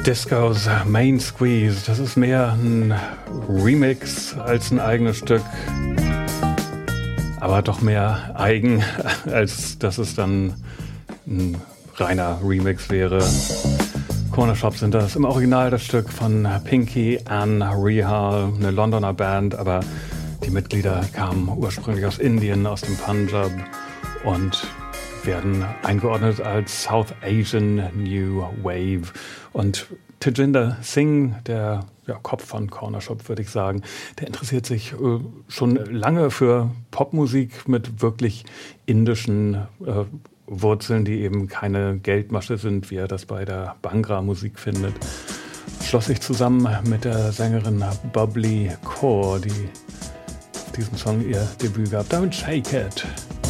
Discos Main Squeeze, das ist mehr ein Remix als ein eigenes Stück, aber doch mehr eigen, als dass es dann ein reiner Remix wäre. Corner Shop sind das. Im Original das Stück von Pinky Ann Rehal, eine Londoner Band, aber die Mitglieder kamen ursprünglich aus Indien, aus dem Punjab und werden eingeordnet als South Asian New Wave. Und Tejinder Singh, der Kopf von Corner Shop, würde ich sagen, der interessiert sich schon lange für Popmusik mit wirklich indischen Wurzeln, die eben keine Geldmasche sind, wie er das bei der Bhangra-Musik findet. Schloss sich zusammen mit der Sängerin Bubbly Kaur, die auf diesem Song ihr Debüt gab. Don't Shake It!